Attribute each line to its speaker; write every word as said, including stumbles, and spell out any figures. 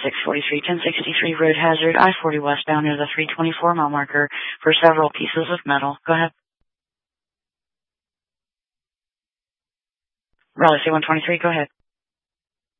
Speaker 1: six forty-three, ten sixty-three road hazard, I forty westbound near the three twenty-four mile marker for several pieces of metal. Go ahead. Raleigh C one twenty-three, go ahead.